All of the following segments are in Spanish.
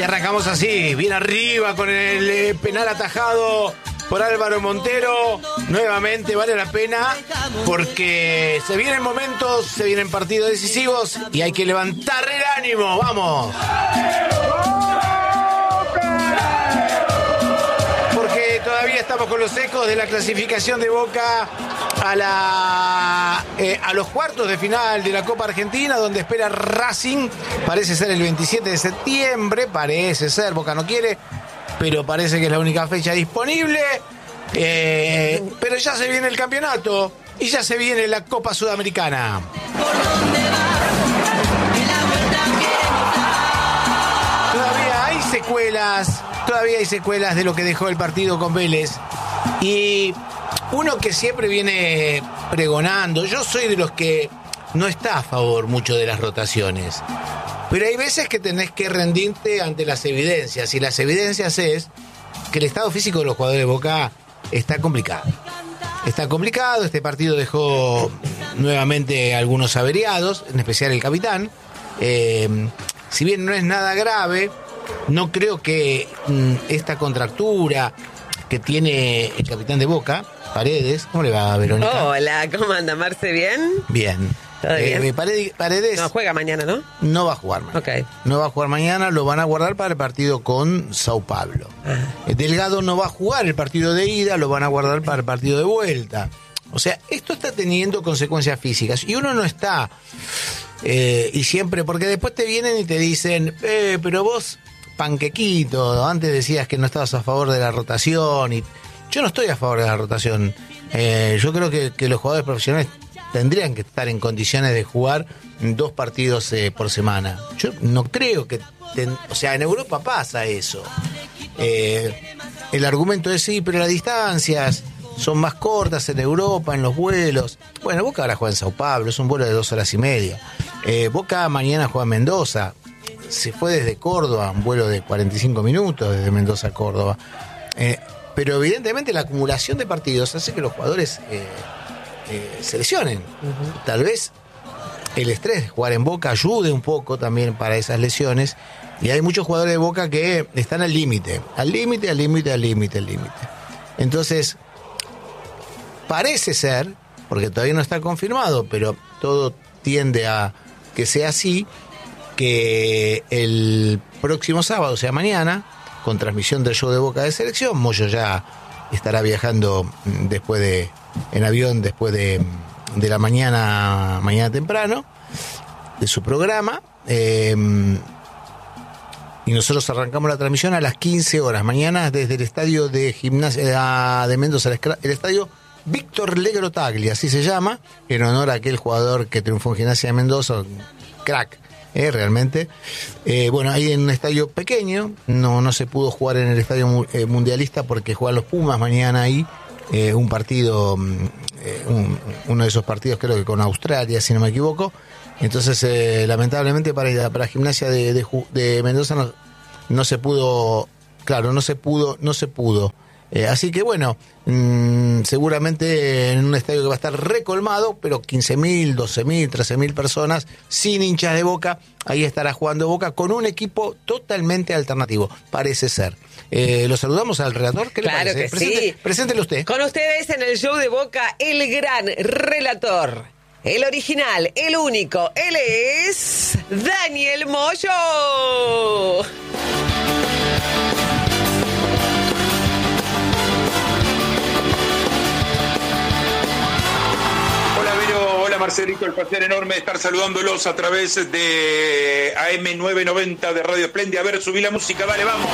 Y arrancamos así, bien arriba con el penal atajado por Álvaro Montero. Nuevamente vale la pena porque se vienen momentos, se vienen partidos decisivos y hay que levantar el ánimo. ¡Vamos! Porque todavía estamos con los ecos de la clasificación de Boca a los cuartos de final de la Copa Argentina, donde espera Racing. Parece ser el 27 de septiembre, parece ser, Boca no quiere, pero parece que es la única fecha disponible. Pero ya se viene el campeonato y ya se viene la Copa Sudamericana. Todavía hay secuelas de lo que dejó el partido con Vélez. Y uno que siempre viene pregonando, yo soy de los que no está a favor mucho de las rotaciones, pero hay veces que tenés que rendirte ante las evidencias, y las evidencias es que el estado físico de los jugadores de Boca está complicado. Está complicado, este partido dejó nuevamente algunos averiados, en especial el capitán. Si bien no es nada grave, no creo que esta contractura que tiene el capitán de Boca, Paredes. ¿Cómo le va, Verónica? Hola, ¿cómo anda, Marce? ¿Bien? Bien. ¿Todo bien? Paredes No, juega mañana, ¿no? no va a jugar mañana. Ok. No va a jugar mañana, lo van a guardar para el partido con Sao Paulo. Delgado no va a jugar el partido de ida, lo van a guardar para el partido de vuelta. O sea, esto está teniendo consecuencias físicas y uno no está... y siempre, porque después te vienen y te dicen, pero vos, panquequito, antes decías que no estabas a favor de la rotación. Y yo no estoy a favor de la rotación. Yo creo que los jugadores profesionales tendrían que estar en condiciones de jugar 2 partidos por semana. Yo no creo que... o sea, en Europa pasa eso. El argumento es sí, pero las distancias son más cortas en Europa, en los vuelos. Bueno, Boca ahora juega en Sao Paulo, es un vuelo de 2 horas y media. Boca mañana juega en Mendoza. Se fue desde Córdoba, un vuelo de 45 minutos desde Mendoza a Córdoba. Pero evidentemente la acumulación de partidos hace que los jugadores se lesionen. Tal vez el estrés de jugar en Boca ayude un poco también para esas lesiones. Y hay muchos jugadores de Boca que están al límite. Entonces, parece ser, porque todavía no está confirmado, pero todo tiende a que sea así, que el próximo sábado, o sea mañana, con transmisión del show de Boca de Selección, Moyo ya estará viajando en avión después de la mañana temprano, de su programa, y nosotros arrancamos la transmisión a las 15 horas, mañana desde el estadio de Gimnasia de Mendoza, el estadio Víctor Legrotaglia, así se llama, en honor a aquel jugador que triunfó en Gimnasia de Mendoza, crack. Realmente. Bueno, ahí en un estadio pequeño, no se pudo jugar en el estadio mundialista porque juegan los Pumas mañana ahí, un partido, uno de esos partidos creo que con Australia, si no me equivoco. Entonces, lamentablemente para Gimnasia de Mendoza no se pudo, claro, no se pudo. Así que bueno, seguramente en un estadio que va a estar recolmado, pero 15.000, 12.000, 13.000 personas sin hinchas de Boca, ahí estará jugando Boca con un equipo totalmente alternativo, parece ser. Lo saludamos al relator, ¿qué claro le parece? Que sí. Preséntelo usted. Con ustedes en el show de Boca, el gran relator, el original, el único, él es Daniel Moyo. Hola Marcelito, el placer enorme de estar saludándolos a través de AM990 de Radio Espléndida. A ver, subí la música, dale, vamos.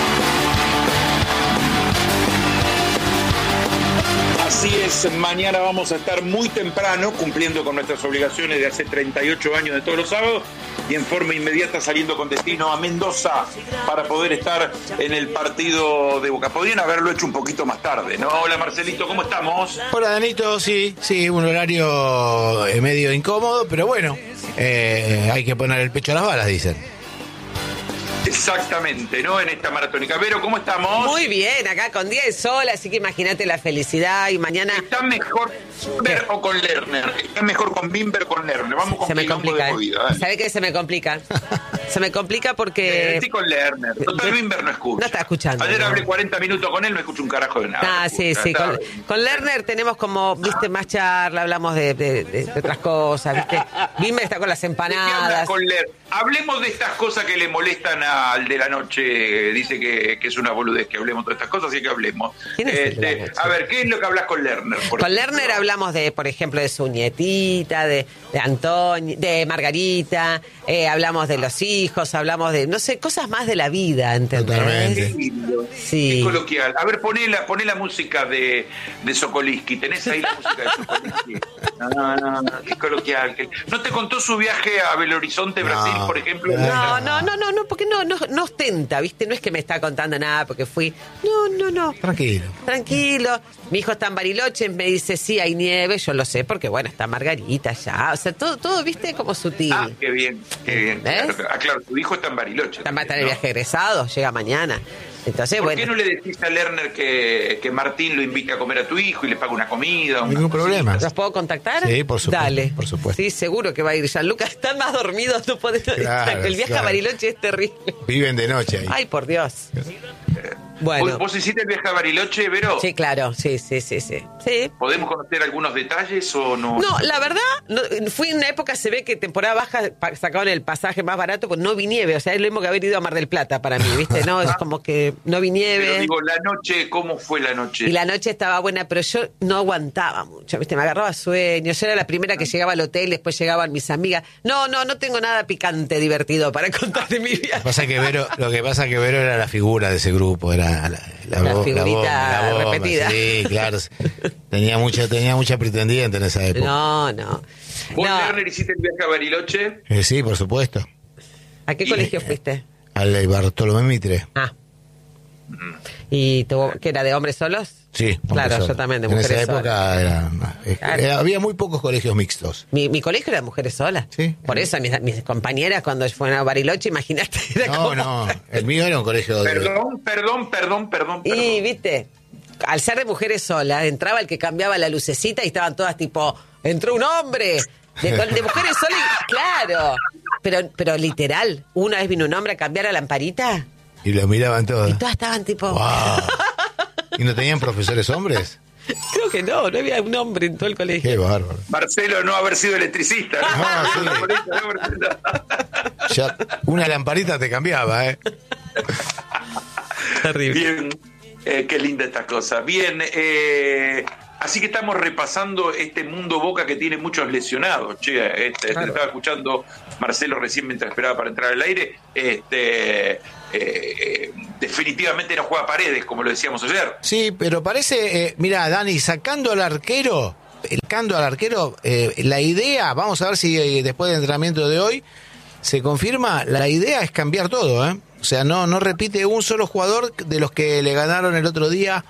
Así es, mañana vamos a estar muy temprano, cumpliendo con nuestras obligaciones de hace 38 años de todos los sábados, y en forma inmediata saliendo con destino a Mendoza para poder estar en el partido de Boca. Podrían haberlo hecho un poquito más tarde, ¿no? Hola Marcelito, ¿cómo estamos? Hola Danito, sí, un horario medio incómodo, pero bueno, hay que poner el pecho a las balas, dicen. Exactamente, ¿no? En esta maratónica. Vero, ¿cómo estamos? Muy bien, acá con día de sol, así que imagínate la felicidad y mañana... ¿Está mejor Bimber o con Lerner? ¿Está mejor con Bimber o con Lerner? Vamos con se me complica, de movida. ¿Sabe qué se me complica? Se me complica porque... Estoy con Lerner. Total, Bimber no escucha. No está escuchando. Ayer no. hablé 40 minutos con él, no escucho un carajo de nada. Ah, sí. Con Lerner tenemos como, viste, más charla, hablamos de otras cosas, viste. Bimber está con las empanadas. Con Lerner? Hablemos de estas cosas que le molestan al de la noche. Dice que es una boludez que hablemos de estas cosas, así que hablemos. ¿Quién es el de la noche? A ver, ¿qué es lo que hablas con Lerner? Con Lerner hablamos de, por ejemplo, de su nietita, de Antonio, de Margarita, hablamos de los hijos, hablamos de, no sé, cosas más de la vida, ¿entendés? Totalmente. Sí. Qué coloquial. A ver, poné la música de Sokolinsky. ¿Tenés ahí la música de Sokolinsky? No, qué coloquial. ¿No te contó su viaje a Belo Horizonte, Brasil, por ejemplo? No, porque no ostenta, ¿viste? No es que me está contando nada porque fui. No. Tranquilo. Mi hijo está en Bariloche, me dice, sí, hay nieve, yo lo sé, porque bueno, está Margarita ya. O sea, todo ¿viste? Como sutil. Ah, qué bien. Claro, tu hijo está en Bariloche. Está en el viaje egresado, llega mañana. Entonces, ¿Por qué no le decís a Lerner que Martín lo invite a comer a tu hijo y le paga una comida? Ningún problema. ¿Los puedo contactar? Sí, por supuesto. Dale. Por supuesto. Sí, seguro que va a ir. Gianluca, están más dormidos, no podés. Claro, el viaje a Bariloche es terrible. Viven de noche ahí. Ay, por Dios. Bueno. ¿Vos hiciste el viaje a Bariloche, Vero? Sí, claro, sí. ¿Podemos conocer algunos detalles o no? No, la verdad, fui en una época, se ve que temporada baja sacaban el pasaje más barato, pues no vi nieve, o sea, es lo mismo que haber ido a Mar del Plata para mí, ¿viste? No, es como que no vi nieve. Pero digo, la noche, ¿cómo fue la noche? Y la noche estaba buena, pero yo no aguantaba mucho, ¿viste? Me agarraba sueño, yo era la primera que llegaba al hotel, después llegaban mis amigas. No tengo nada picante, divertido para contar de mi viaje. Lo que pasa es que Vero era la figura de ese grupo, era la figurita bomba, repetida. Sí, claro. Tenía mucha pretendiente en esa época. No. ¿Vos, Lerner, hiciste el viaje a Bariloche? Sí, por supuesto. ¿A qué colegio fuiste? Al Bartolomé Mitre. Ah. ¿Y qué era, de hombres solos? Sí, claro, solos. Yo también, de en mujeres esa época había muy pocos colegios mixtos. Mi colegio era de mujeres solas. Sí. Por eso mis compañeras cuando fueron a Bariloche, imagínate. No, el mío era un colegio de... Perdón. Y, viste, al ser de mujeres solas, entraba el que cambiaba la lucecita y estaban todas tipo, entró un hombre. De mujeres solas, claro. Pero literal, una vez vino un hombre a cambiar la lamparita. Y lo miraban todos. Y todas estaban tipo... Wow. ¿Y no tenían profesores hombres? Creo que no había un hombre en todo el colegio. Qué bárbaro. Marcelo no haber sido electricista. Sí. Ya una lamparita te cambiaba, Terrible. Bien, qué linda esta cosa. Bien, así que estamos repasando este mundo Boca que tiene muchos lesionados. Che, Claro. Estaba escuchando Marcelo recién mientras esperaba para entrar al aire. Definitivamente no juega Paredes, como lo decíamos ayer. Sí, pero parece, mira, Dani, sacando al arquero, la idea, vamos a ver si después del entrenamiento de hoy se confirma, la idea es cambiar todo, O sea, no repite un solo jugador de los que le ganaron el otro día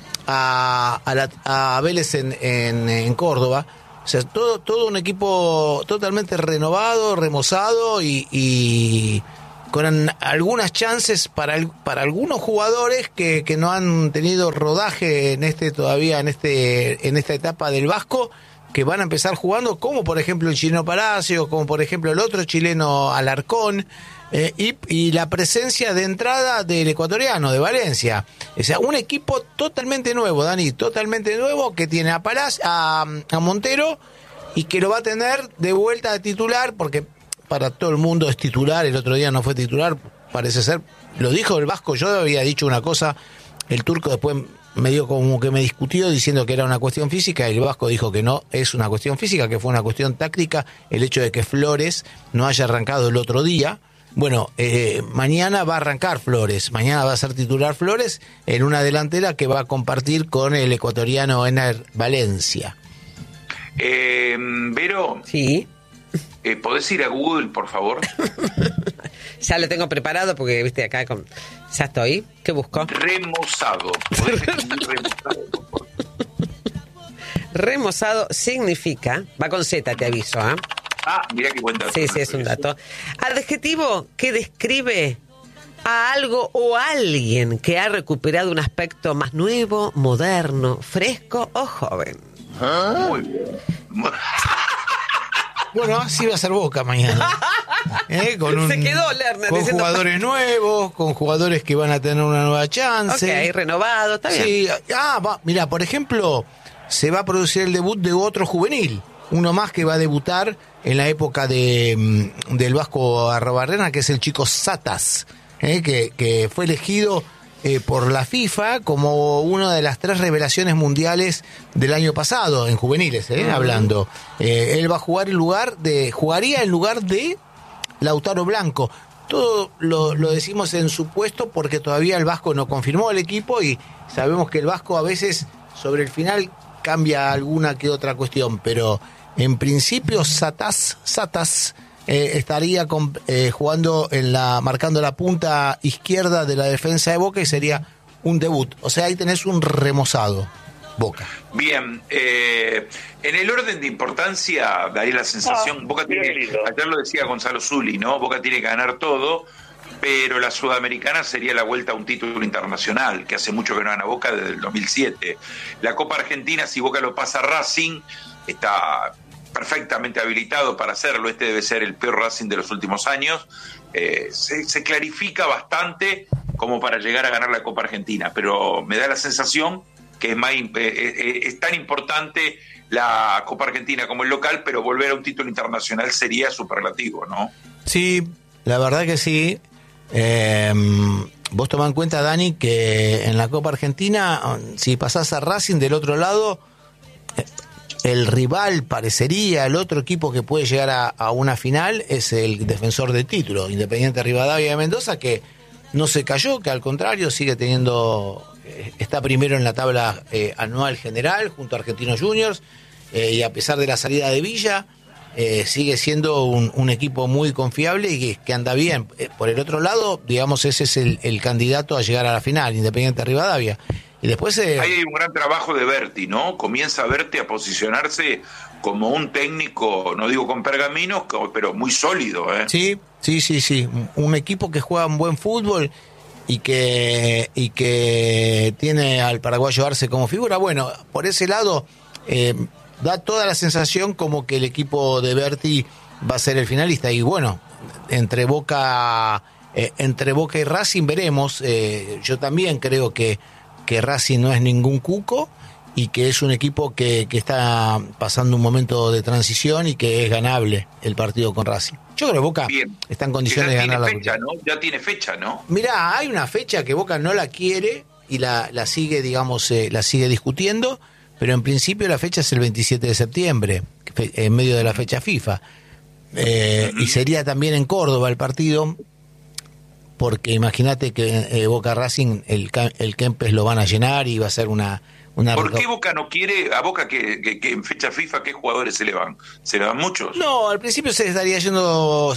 a Vélez en Córdoba. O sea, todo un equipo totalmente renovado, remozado y con algunas chances para algunos jugadores que no han tenido rodaje en esta etapa del Vasco, que van a empezar jugando, como por ejemplo el chileno Palacio, como por ejemplo el otro chileno Alarcón, y la presencia de entrada del ecuatoriano, de Valencia. O sea, un equipo totalmente nuevo, Dani, totalmente nuevo, que tiene a Montero y que lo va a tener de vuelta de titular, porque para todo el mundo es titular, el otro día no fue titular, parece ser, lo dijo el Vasco, yo había dicho una cosa, el turco después medio como que me discutió diciendo que era una cuestión física, y el Vasco dijo que no es una cuestión física, que fue una cuestión táctica, el hecho de que Flores no haya arrancado el otro día. Bueno, mañana va a arrancar Flores, mañana va a ser titular Flores en una delantera que va a compartir con el ecuatoriano Ener Valencia. Vero, Sí. ¿podés ir a Google, por favor? Ya lo tengo preparado porque, viste, acá ya estoy. ¿Qué busco? Remozado. ¿Podés escribir remozado, por favor? Remozado significa, va con Z, te aviso, Ah, mirá qué buen dato. Sí, es un dato. Adjetivo que describe a algo o a alguien que ha recuperado un aspecto más nuevo, moderno, fresco o joven? Muy bien. Bueno, así va a ser Boca mañana. Se quedó Lerner con diciendo... jugadores nuevos, con jugadores que van a tener una nueva chance. Ok, renovado, está bien. Sí. Mira, por ejemplo, se va a producir el debut de otro juvenil. Uno más que va a debutar en la época del Vasco Arrobarrena, que es el chico Satas, que fue elegido por la FIFA como una de las 3 revelaciones mundiales del año pasado, en juveniles, hablando. Él va a jugar jugaría en lugar de Lautaro Blanco. Todo lo decimos en supuesto porque todavía el Vasco no confirmó el equipo y sabemos que el Vasco a veces sobre el final cambia alguna que otra cuestión, pero en principio Satas estaría jugando marcando la punta izquierda de la defensa de Boca y sería un debut. O sea, ahí tenés un remozado, Boca. Bien, en el orden de importancia, daría la sensación, Boca tiene, ayer lo decía Gonzalo Zulli, ¿no? Boca tiene que ganar todo, pero la Sudamericana sería la vuelta a un título internacional, que hace mucho que no gana Boca, desde el 2007. La Copa Argentina, si Boca lo pasa a Racing, está perfectamente habilitado para hacerlo. Este debe ser el peor Racing de los últimos años. Se clarifica bastante como para llegar a ganar la Copa Argentina, pero me da la sensación que es tan importante la Copa Argentina como el local, pero volver a un título internacional sería superlativo, ¿no? Sí, la verdad que sí. Vos tomá en cuenta, Dani, que en la Copa Argentina, si pasás a Racing del otro lado, el rival parecería, el otro equipo que puede llegar a una final es el defensor del título, Independiente Rivadavia de Mendoza, que no se cayó, que al contrario sigue está primero en la tabla anual general junto a Argentinos Juniors, y a pesar de la salida de Villa, sigue siendo un equipo muy confiable y que anda bien. Por el otro lado, digamos, ese es el candidato a llegar a la final, Independiente Rivadavia. Y después ahí hay un gran trabajo de Berti, ¿no? Comienza Berti a posicionarse como un técnico, no digo con pergaminos, pero muy sólido, ¿eh? Sí. Un equipo que juega un buen fútbol y que tiene al paraguayo Arce como figura. Bueno, por ese lado da toda la sensación como que el equipo de Berti va a ser el finalista. Y bueno, entre Boca y Racing veremos. Yo también creo que Racing no es ningún cuco y que es un equipo que está pasando un momento de transición y que es ganable el partido con Racing. Yo creo que Boca está en condiciones de ganar la fecha, ¿no? Ya tiene fecha, ¿no? Mirá, hay una fecha que Boca no la quiere y la sigue, digamos, la sigue discutiendo, pero en principio la fecha es el 27 de septiembre, en medio de la fecha FIFA. Y sería también en Córdoba el partido, porque imagínate que Boca Racing, el Kempes lo van a llenar y va a ser una ¿Por qué Boca no quiere a Boca que en fecha FIFA qué jugadores se le van? ¿Se le van muchos? No, al principio se le estaría yendo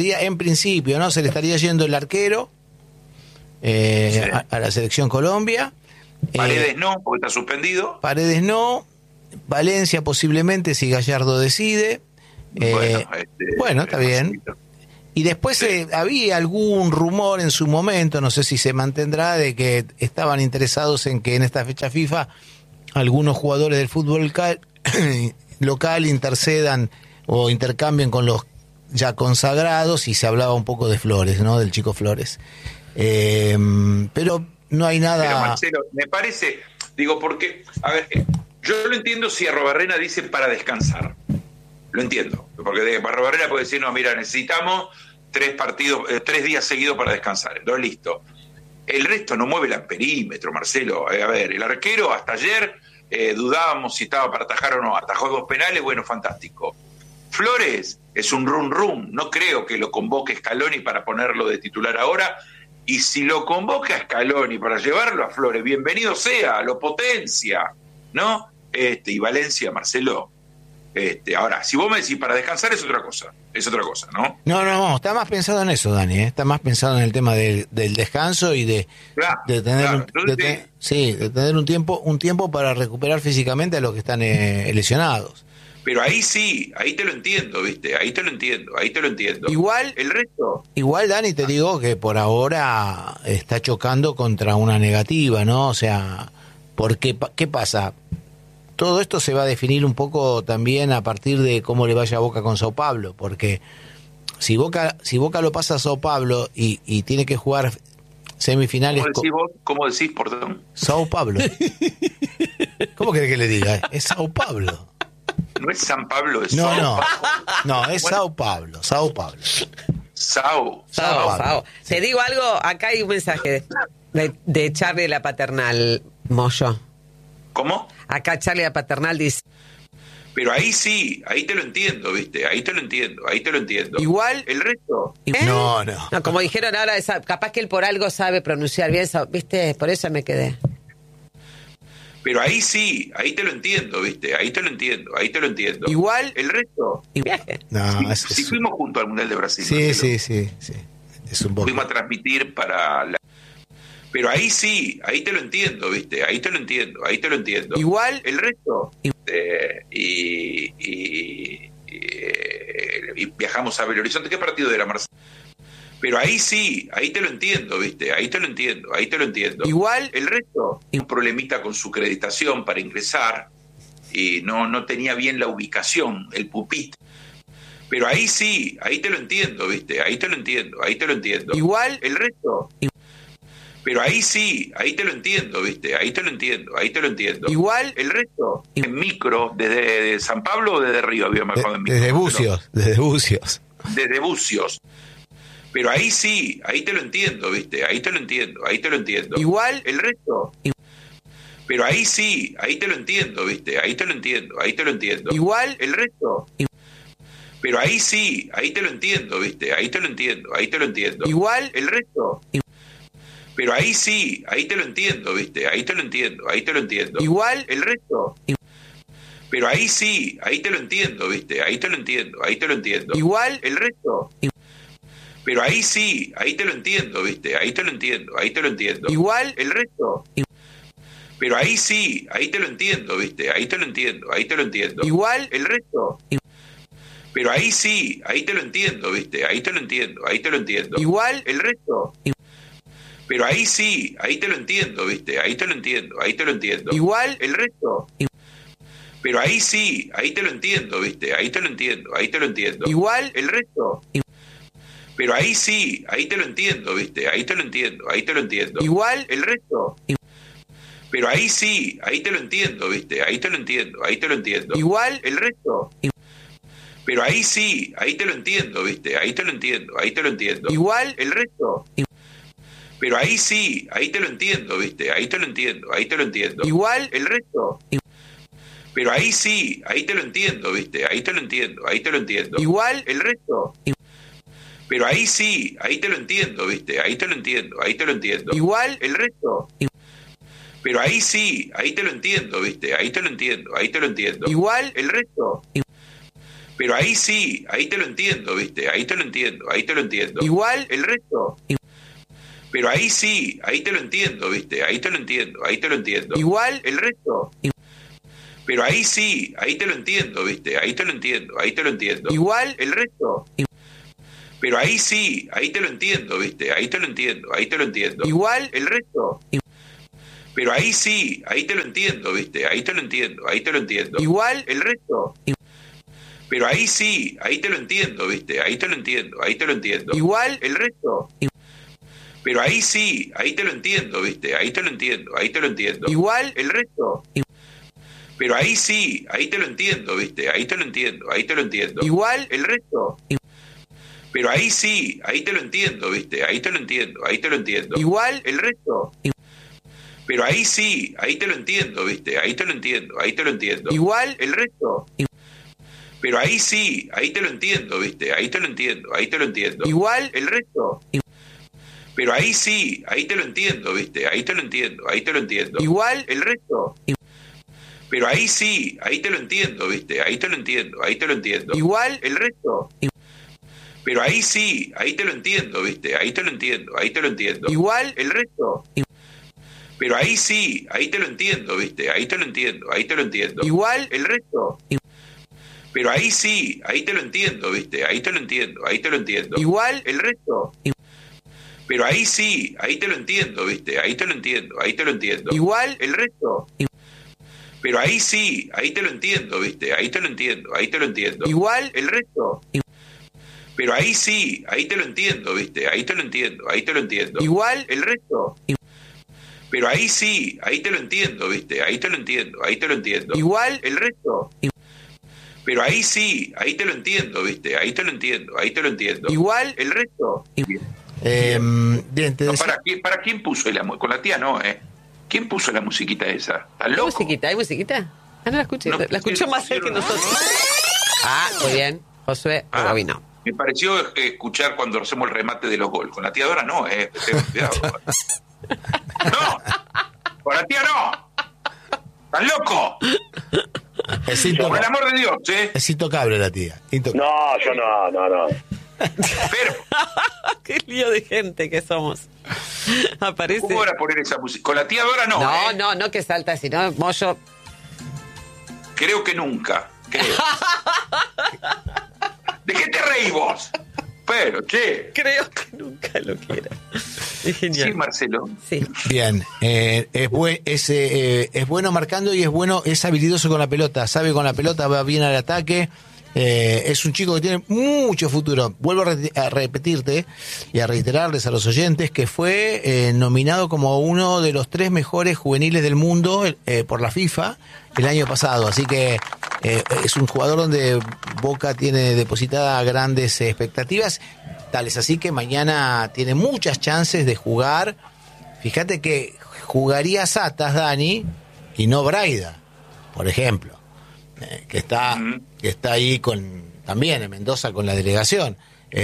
el arquero a la selección Colombia. Paredes no, porque está suspendido. Paredes no. Valencia posiblemente si Gallardo decide. Bueno, está bien. Y después había algún rumor en su momento, no sé si se mantendrá, de que estaban interesados en que en esta fecha FIFA algunos jugadores del fútbol local intercedan o intercambien con los ya consagrados, y se hablaba un poco de Flores, ¿no? Del chico Flores. Pero no hay nada... Pero Marcelo, me parece, porque, a ver, yo lo entiendo si Arrobarrena dice para descansar. Lo entiendo, porque Arrobarrena puede decir, no, mira, necesitamos 3 días seguidos para descansar. Entonces, listo. El resto no mueve el perímetro, Marcelo. A ver, el arquero hasta ayer dudábamos si estaba para atajar o no. Atajó 2 penales, bueno, fantástico. Flores es un rum. No creo que lo convoque Scaloni para ponerlo de titular ahora. Y si lo convoca a Scaloni para llevarlo a Flores, bienvenido sea, lo potencia, ¿no? Y Valencia, Marcelo. Ahora, si vos me decís para descansar es otra cosa, ¿no? No, está más pensado en eso, Dani, está más pensado en el tema del descanso y de tener un tiempo para recuperar físicamente a los que están lesionados. Pero ahí sí, ahí te lo entiendo, ¿viste? Ahí te lo entiendo. Igual, el resto. Igual, Dani, te digo que por ahora está chocando contra una negativa, ¿no? O sea, porque, ¿qué pasa? Todo esto se va a definir un poco también a partir de cómo le vaya a Boca con Sao Paulo, porque si Boca lo pasa a Sao Paulo y tiene que jugar semifinales... ¿Cómo decís, perdón? Sao Paulo. ¿Cómo querés que le diga? Es Sao Paulo. No es San Pablo, es no, Sao no, Paulo. No, es Sao Paulo. Sao. Te digo algo, acá hay un mensaje de Charlie la Paternal, Moyo. ¿Cómo? Acá Charlie la Paternal dice... Pero ahí sí, ahí te lo entiendo, ¿viste? Ahí te lo entiendo. Igual... El resto... No. No, como dijeron ahora, capaz que él por algo sabe pronunciar bien, ¿viste? Por eso me quedé. Pero ahí sí, ahí te lo entiendo, ¿viste? Ahí te lo entiendo. Igual... El resto... Viaje. No, si fuimos junto al Mundial de Brasil. Sí. Es un poco... Fuimos a transmitir para la... Pero ahí sí, ahí te lo entiendo, ¿viste? Ahí te lo entiendo. Igual... El resto... y viajamos a Belo Horizonte. ¿Qué partido era, Marcelo? Pero ahí sí, ahí te lo entiendo, ¿viste? Ahí te lo entiendo. Igual... El resto, un problemita con su acreditación para ingresar y no tenía bien la ubicación, el pupitre. Pero ahí sí, ahí te lo entiendo, ¿viste? Ahí te lo entiendo. Igual... El resto... Pero ahí sí, ahí te lo entiendo, ¿viste? Ahí te lo entiendo. Igual... El resto, en micro, ¿desde San Pablo o desde Río? Desde Bucios. Desde Bucios. Pero ahí sí, ahí te lo entiendo, ¿viste? Ahí te lo entiendo. Igual... El resto... Pero ahí sí, ahí te lo entiendo, ¿viste? Ahí te lo entiendo. Igual... El resto... Pero ahí sí, ahí te lo entiendo, ¿viste? Ahí te lo entiendo. Igual... El resto... Pero ahí sí, ahí te lo entiendo, ¿viste? Ahí te lo entiendo. Igual... El resto... Pero ahí sí, ahí te lo entiendo, ¿viste? Ahí te lo entiendo. Igual... El resto... Pero ahí sí, ahí te lo entiendo, ¿viste? Ahí te lo entiendo. Igual... El resto... Pero ahí sí, ahí te lo entiendo, ¿viste? Ahí te lo entiendo. Igual... El resto... Pero ahí sí, ahí te lo entiendo, ¿viste? Ahí te lo entiendo. Igual... El resto... Pero ahí sí, ahí te lo entiendo, ¿viste? Ahí te lo entiendo. Igual... El resto... Pero ahí sí, ahí te lo entiendo, ¿viste? Ahí te lo entiendo. Igual... El resto... Pero ahí sí, ahí te lo entiendo, ¿viste? Ahí te lo entiendo. Igual... El resto... Pero ahí sí, ahí te lo entiendo, ¿viste? Ahí te lo entiendo. Igual... El resto... Pero ahí sí, ahí te lo entiendo, ¿viste? Ahí te lo entiendo. Igual... El resto... Pero ahí sí, ahí te lo entiendo, ¿viste? Ahí te lo entiendo. Igual... El resto... Pero ahí sí, ahí te lo entiendo, ¿viste? Ahí te lo entiendo. Igual... El resto... Pero ahí sí, ahí te lo entiendo, ¿viste? Ahí te lo entiendo. Igual... El resto... Pero ahí sí, ahí te lo entiendo, ¿viste? Ahí te lo entiendo. Igual... El resto... Pero ahí sí, ahí te lo entiendo, ¿viste? Ahí te lo entiendo. Igual... El resto... Pero ahí sí, ahí te lo entiendo, ¿viste? Ahí te lo entiendo. Igual... El resto... Pero ahí sí, ahí te lo entiendo, ¿viste? Ahí te lo entiendo. Igual... El resto... Pero ahí sí, ahí te lo entiendo, ¿viste? Ahí te lo entiendo. Igual... El resto... Pero ahí sí, ahí te lo entiendo, ¿viste? Ahí te lo entiendo. Igual... El resto... Pero ahí sí, ahí te lo entiendo, ¿viste? Ahí te lo entiendo. Igual... El resto... Pero ahí sí, ahí te lo entiendo, ¿viste? Ahí te lo entiendo. Igual... El resto... Pero ahí sí, ahí te lo entiendo, ¿viste? Ahí te lo entiendo. Igual... El resto... Pero ahí sí, ahí te lo entiendo, ¿viste? Ahí te lo entiendo. Igual... El resto... Pero ahí sí, ahí te lo entiendo, ¿viste? Ahí te lo entiendo. Igual... El resto... Pero ahí sí, ahí te lo entiendo, ¿viste? Ahí te lo entiendo. Igual... El resto... Pero ahí sí, ahí te lo entiendo, ¿viste? Ahí te lo entiendo. Igual... El resto... Pero ahí sí, ahí te lo entiendo, ¿viste? Ahí te lo entiendo. Igual... El resto... Pero ahí sí, ahí te lo entiendo, ¿viste? Ahí te lo entiendo. Igual... El resto... Pero ahí sí, ahí te lo entiendo, ¿viste? Ahí te lo entiendo. Igual... El resto... Pero ahí sí, ahí te lo entiendo, ¿viste? Ahí te lo entiendo. Igual. El resto. Pero ahí sí, ahí te lo entiendo, ¿viste? Ahí te lo entiendo. Igual. El resto. Pero ahí sí, ahí te lo entiendo, ¿viste? Ahí te lo entiendo. Igual. El resto. Pero ahí sí, ahí te lo entiendo, ¿viste? Ahí te lo entiendo. Igual. El resto. Pero ahí sí, ahí te lo entiendo, ¿viste? Ahí te lo entiendo. Igual. El resto. Pero ahí sí, ahí te lo entiendo, ¿viste? Ahí te lo entiendo. Igual. El resto. Bien, te decía... ¿Para quién puso con la tía no, eh? ¿Quién puso la musiquita esa? ¿Estás loco? ¿Hay musiquita? Ah, no la escuché. No, la escuchó más él que nosotros. Ah, muy bien. Josué Gaby no. Me pareció escuchar cuando hacemos el remate de los goles. Con la tía Dora no, cuidado. ¡No! ¡Con la tía no! ¡Estás loco! Por el amor de Dios, ¿eh? Es intocable la tía. No, yo no. Pero... Qué lío de gente que somos. Aparece... ¿Cómo van a poner esa música? Con la tía Dora no. No, que salta, sino Moyo... Creo que nunca. ¿De qué te reí vos? Pero, che. Creo que nunca lo quiera. Es genial. Sí, Marcelo. Sí. Bien, es bueno marcando y es habilidoso con la pelota, sabe con la pelota, va bien al ataque. Es un chico que tiene mucho futuro. Vuelvo a repetirte y a reiterarles a los oyentes que fue nominado como uno de los 3 mejores juveniles del mundo por la FIFA el año pasado. Así que es un jugador donde Boca tiene depositadas grandes expectativas. Tal es así que mañana tiene muchas chances de jugar. Fíjate que jugaría Satas, Dani, y no Braida, por ejemplo. Que está ahí también en Mendoza con la delegación.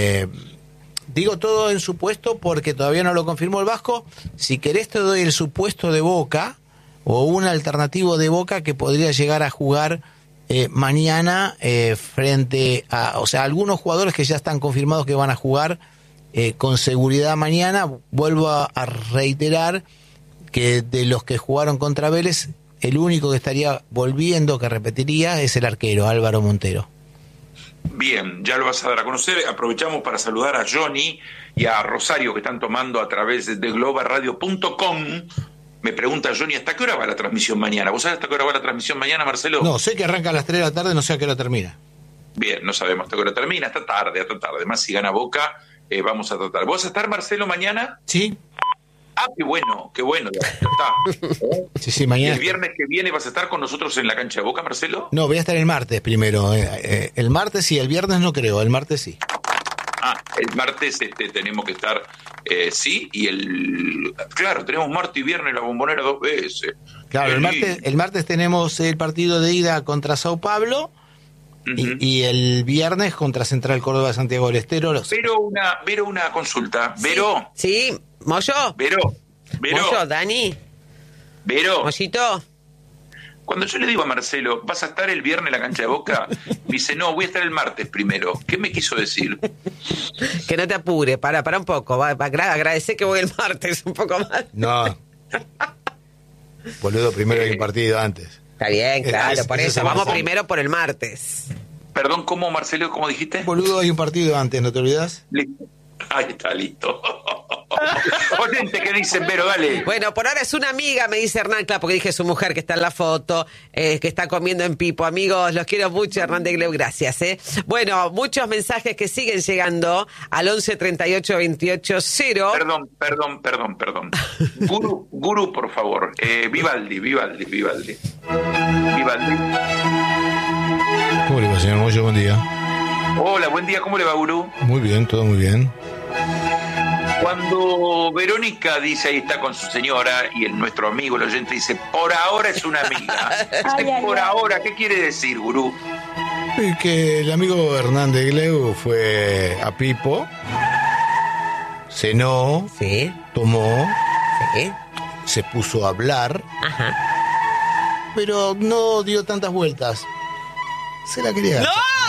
Digo todo en supuesto porque todavía no lo confirmó el Vasco. Si querés te doy el supuesto de Boca o un alternativo de Boca que podría llegar a jugar mañana frente a, o sea, algunos jugadores que ya están confirmados que van a jugar con seguridad mañana. Vuelvo a reiterar que de los que jugaron contra Vélez, el único que estaría volviendo, que repetiría, es el arquero, Álvaro Montero. Bien, ya lo vas a dar a conocer. Aprovechamos para saludar a Johnny y a Rosario, que están tomando a través de globaradio.com. Me pregunta Johnny, ¿hasta qué hora va la transmisión mañana? ¿Vos sabés hasta qué hora va la transmisión mañana, Marcelo? No, sé que arranca a las 3 de la tarde, no sé a qué hora termina. Bien, no sabemos hasta qué hora termina, hasta tarde. Además, si gana Boca, vamos a tratar. ¿Vos vas a estar, Marcelo, mañana? Sí. Ah, qué bueno, ya está. Sí, mañana. ¿Y el viernes que viene vas a estar con nosotros en la cancha de Boca, Marcelo? No, voy a estar el martes primero. El martes sí, el viernes no creo, el martes sí. Ah, el martes tenemos que estar, sí, y claro, tenemos martes y viernes la Bombonera 2 veces. Claro, el martes tenemos el partido de ida contra Sao Paulo. Y el viernes contra Central Córdoba de Santiago del Estero. Vero, una consulta. Vero. Sí, Moyo. Vero. Moyo, Dani. Vero. Mollito. Cuando yo le digo a Marcelo, ¿vas a estar el viernes en la cancha de Boca? Me dice, no, voy a estar el martes primero. ¿Qué me quiso decir? Que no te apure, para un poco. Agradecer que voy el martes un poco más. No. Boludo, primero hay un partido antes. Está bien, claro, por eso. Vamos primero por el martes. Perdón, ¿cómo, Marcelo? ¿Cómo dijiste? Boludo, hay un partido antes, ¿no te olvidas? Listo. Ahí está, listo. Oyente, ¿qué dicen, Vero? Dale. Bueno, por ahora es una amiga, me dice Hernán, claro, porque dije su mujer que está en la foto, que está comiendo en Pipo. Amigos, los quiero mucho, Hernán de Gleu, gracias. Bueno, muchos mensajes que siguen llegando al 11 38 28 0. Perdón. Guru, por favor. Vivaldi. ¿Cómo le va, señor Moyo? Buen día. Hola, buen día, ¿cómo le va, Guru? Muy bien, todo muy bien. Cuando Verónica dice, ahí está con su señora, y nuestro amigo, el oyente, dice, por ahora es una amiga. Ahora, ¿qué quiere decir, Gurú? Y que el amigo Hernán de Gleu fue a Pipo, cenó, sí, tomó, sí, se puso a hablar, ajá, pero no dio tantas vueltas. Se la quería. ¡No!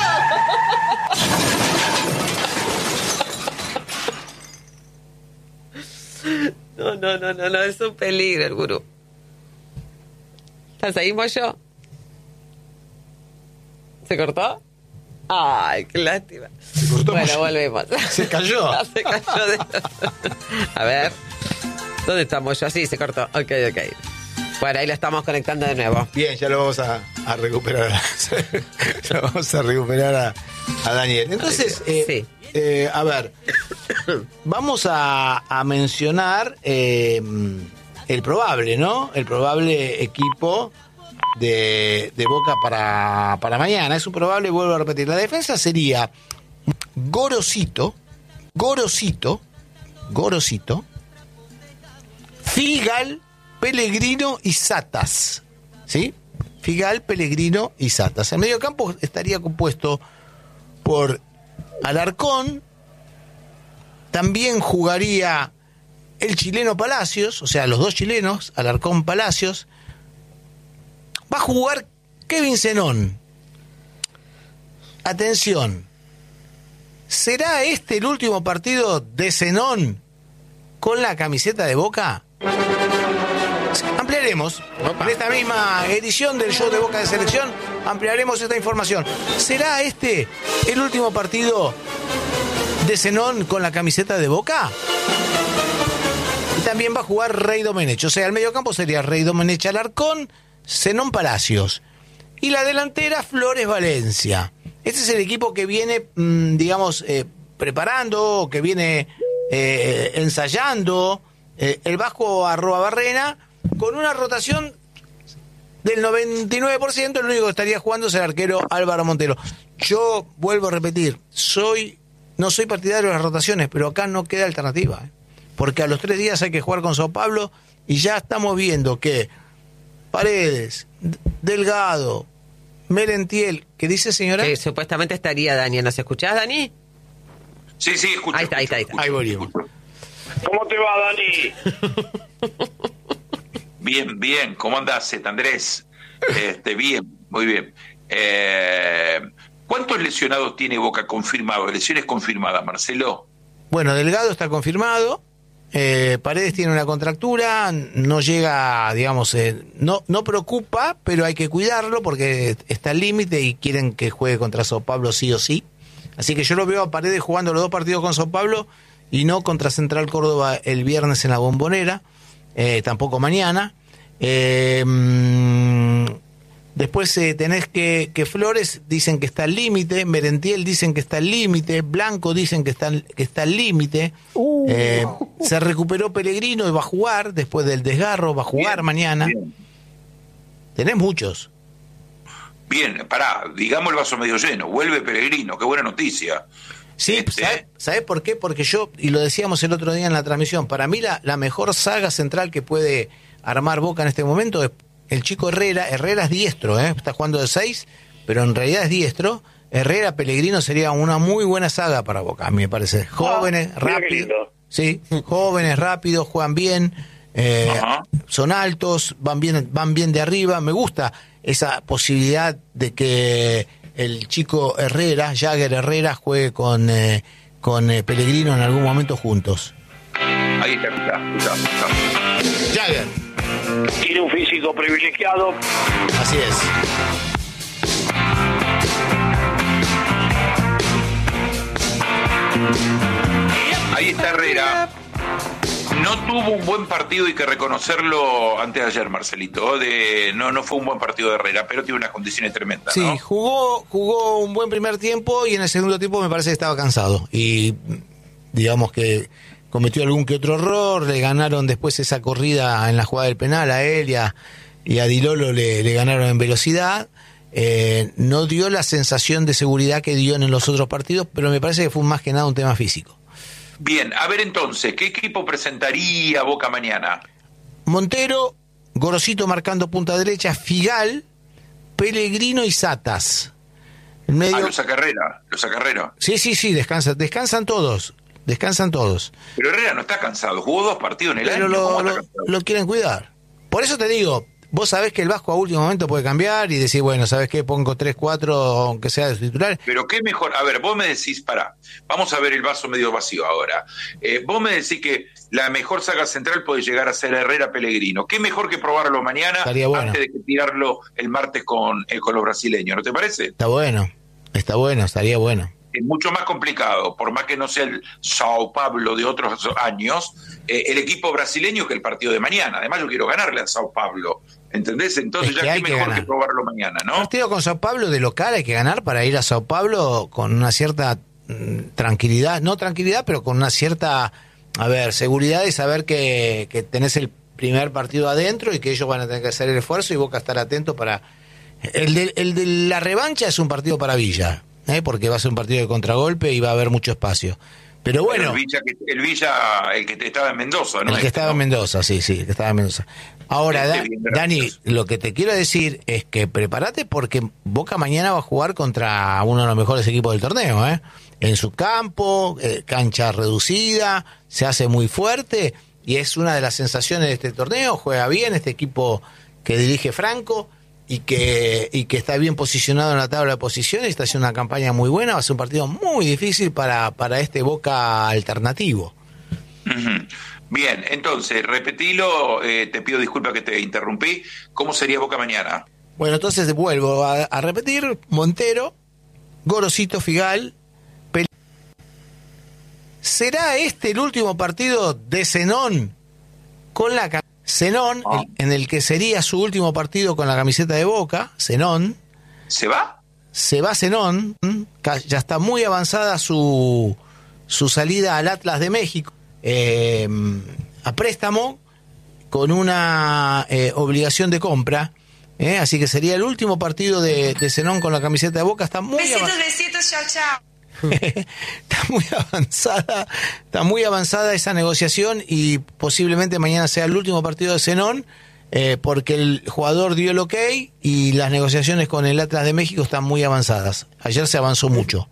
No, es un peligro el gurú. ¿Estás ahí, Moyo? ¿Se cortó? Ay, qué lástima. Bueno, volvemos. Se cayó. Se cayó A ver. ¿Dónde estamos? Yo sí, se cortó. Ok. Bueno, ahí lo estamos conectando de nuevo. Bien, ya lo vamos a recuperar. Ya vamos a recuperar a Daniel. Entonces, sí. A ver, vamos a mencionar el probable, ¿no? El probable equipo de Boca para mañana. Es un probable, vuelvo a repetir. La defensa sería Gorosito, Figal, Pellegrino y Satas. ¿Sí? Figal, Pellegrino y Satas. El mediocampo estaría compuesto por Alarcón. También jugaría el chileno Palacios, o sea, los dos chilenos, Alarcón, Palacios. Va a jugar Kevin Zenón. Atención. ¿Será este el último partido de Zenón con la camiseta de Boca? Ampliaremos. En esta misma edición del show de Boca de Selección, ampliaremos esta información. ¿Será este el último partido de Zenón con la camiseta de Boca? Y también va a jugar Rey Domenech. O sea, el mediocampo sería Rey Domenech, Alarcón, Zenón, Palacios. Y la delantera, Flores, Valencia. Este es el equipo que viene, preparando, que viene ensayando el Vasco Arroabarrena, con una rotación del 99%. El único que estaría jugando es el arquero Álvaro Montero. Yo vuelvo a repetir, no soy partidario de las rotaciones, pero acá no queda alternativa, porque a los 3 días hay que jugar con Sao Paulo y ya estamos viendo que Paredes, Delgado, Merentiel, ¿qué dice, señora? Que supuestamente estaría Dani. ¿Nos escuchás, Dani? Sí, escucho. Ahí está. Ahí volvimos. ¿Cómo te va, Dani? Bien. ¿Cómo andás, Andrés? Bien, muy bien. ¿Cuántos lesionados tiene Boca confirmados? Lesiones confirmadas, Marcelo. Bueno, Delgado está confirmado. Paredes tiene una contractura, no llega, no preocupa, pero hay que cuidarlo porque está al límite y quieren que juegue contra Sao Paulo sí o sí. Así que yo lo veo a Paredes jugando los 2 partidos con Sao Paulo y no contra Central Córdoba el viernes en la Bombonera, tampoco mañana. Después tenés que Flores dicen que está al límite, Merentiel dicen que está al límite, Blanco dicen que está al límite. Se recuperó Pellegrino y va a jugar después del desgarro, va a jugar mañana. Bien. Tenés muchos. Bien, digamos el vaso medio lleno, vuelve Pellegrino, qué buena noticia. Sí, ¿sabés por qué? Porque yo, y lo decíamos el otro día en la transmisión, para mí la mejor saga central que puede armar Boca en este momento es el chico Herrera. Es diestro, está jugando de 6, pero en realidad es diestro. Herrera, Pellegrino sería una muy buena saga para Boca, a mí me parece. Jóvenes, rápidos. Sí, jóvenes, rápidos, juegan bien, son altos, van bien de arriba. Me gusta esa posibilidad de que el chico Herrera, Jagger Herrera, juegue con Pellegrino en algún momento juntos. Ahí está. Jagger. Tiene un físico privilegiado. Así es. Ahí está Herrera. No tuvo un buen partido, hay que reconocerlo, antes de ayer, Marcelito. No fue un buen partido de Herrera, pero tiene unas condiciones tremendas, ¿no? Sí, jugó un buen primer tiempo y en el segundo tiempo me parece que estaba cansado. Y digamos que cometió algún que otro error, le ganaron después esa corrida en la jugada del penal a él y a Di Lolo le ganaron en velocidad. No dio la sensación de seguridad que dio en los otros partidos, pero me parece que fue más que nada un tema físico. Bien, a ver entonces, ¿qué equipo presentaría Boca mañana? Montero, Gorosito marcando punta derecha, Figal, Pellegrino y Satas. En medio... Los saca Herrera. Sí, descansan todos. Pero Herrera no está cansado, jugó 2 partidos en el año. Pero lo quieren cuidar. Por eso te digo, vos sabés que el Vasco a último momento puede cambiar y decir, bueno, ¿sabés qué? Pongo 3-4, aunque sea de titular. Pero qué mejor, a ver, vos me decís, vamos a ver el vaso medio vacío ahora. Vos me decís que la mejor saga central puede llegar a ser Herrera Pellegrino. ¿Qué mejor que probarlo mañana antes de que tirarlo el martes con los brasileños? ¿No te parece? Está bueno. Está bueno, estaría bueno. Es mucho más complicado, por más que no sea el Sao Paulo de otros años, el equipo brasileño que el partido de mañana. Además, yo quiero ganarle a Sao Paulo, ¿entendés? Entonces ya qué mejor que probarlo mañana, ¿no? El partido con Sao Paulo de local hay que ganar para ir a Sao Paulo con una cierta tranquilidad, no tranquilidad, pero con una cierta, seguridad de saber que tenés el primer partido adentro y que ellos van a tener que hacer el esfuerzo y Boca estar atento para... El de la revancha es un partido para Villa, porque va a ser un partido de contragolpe y va a haber mucho espacio. Pero bueno... El Villa, el que estaba en Mendoza, ¿no? El que estaba en Mendoza, sí, el que estaba en Mendoza. Ahora, Dani, lo que te quiero decir es que prepárate porque Boca mañana va a jugar contra uno de los mejores equipos del torneo, en su campo, cancha reducida, se hace muy fuerte y es una de las sensaciones de este torneo. Juega bien este equipo que dirige Franco y que está bien posicionado en la tabla de posiciones, está haciendo una campaña muy buena. Va a ser un partido muy difícil para este Boca alternativo. Uh-huh. Bien, entonces, repetilo, te pido disculpas que te interrumpí. ¿Cómo sería Boca mañana? Bueno, entonces vuelvo a repetir: Montero, Gorosito, Figal. ¿Será este el último partido de Zenón con la Zenón, en el que sería su último partido con la camiseta de Boca? Zenón. ¿Se va? Se va Zenón. Ya está muy avanzada su salida al Atlas de México. A préstamo con una obligación de compra, así que sería el último partido de Zenón con la camiseta de Boca. Está muy besitos, chao, chao. Está muy avanzada esa negociación y posiblemente mañana sea el último partido de Zenón, porque el jugador dio el ok y las negociaciones con el Atlas de México están muy avanzadas. Ayer se avanzó mucho.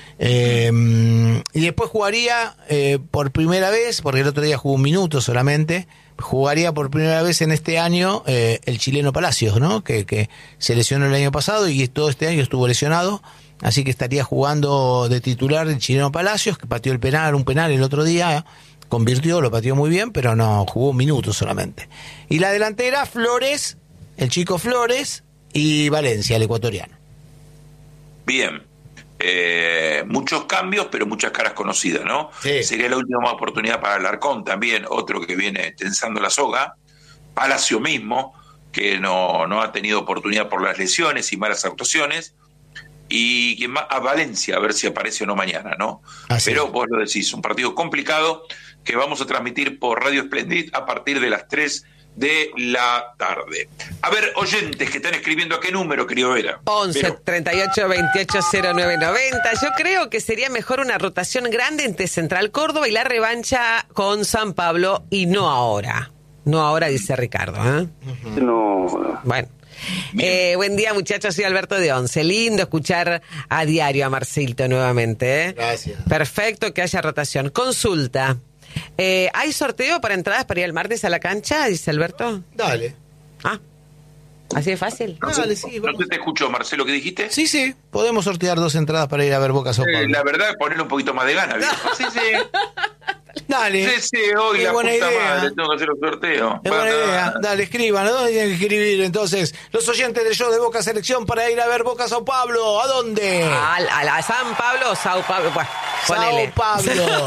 Y después jugaría por primera vez, porque el otro día jugó un minuto solamente, jugaría por primera vez en este año el chileno Palacios, ¿no? Que se lesionó el año pasado y todo este año estuvo lesionado, así que estaría jugando de titular el chileno Palacios, que pateó un penal el otro día, convirtió, lo pateó muy bien, pero no, jugó un minuto solamente. Y la delantera, Flores, el chico Flores, y Valencia, el ecuatoriano. Bien. Muchos cambios, pero muchas caras conocidas, ¿no? Sí. Sería la última oportunidad para Alarcón también, otro que viene tensando la soga. Palacio mismo, que no ha tenido oportunidad por las lesiones y malas actuaciones. Y quien más, a Valencia, a ver si aparece o no mañana, ¿no? Pero vos lo decís, un partido complicado que vamos a transmitir por Radio Splendid a partir de las 3 de la tarde. A ver, oyentes que están escribiendo, ¿a qué número, querido Vera? 11 38 28 09 90. Yo creo que sería mejor una rotación grande entre Central Córdoba y la revancha con San Pablo, y no ahora. No ahora, dice Ricardo, ¿eh? No. Bueno. Buen día, muchachos, soy Alberto de Once. Lindo escuchar a diario a Marcilto nuevamente, ¿eh? Gracias. Perfecto que haya rotación. Consulta. ¿Hay sorteo para entradas para ir el martes a la cancha? Dice Alberto. Dale. ¿Así de fácil? Dale, sí, ¿No te escucho, Marcelo, qué dijiste? Sí, podemos sortear 2 entradas para ir a ver Boca Sao Paulo. La verdad, ponerle un poquito más de gana, viejo. Sí. Dale. Sí, hoy qué la buena puta idea. madre, tengo que hacer los sorteos. Es buena idea. Dale, escriban. ¿A dónde tienen que escribir entonces los oyentes del show de Boca Selección para ir a ver Boca Sao Paulo? ¿A dónde? ¿A San Pablo o Sao Paulo? Bueno, ponele. Sao Paulo.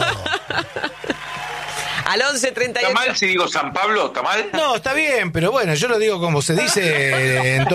Al 11 38. ¿Está mal si digo San Pablo? ¿Está mal? No, está bien, pero bueno, yo lo digo como se dice en todo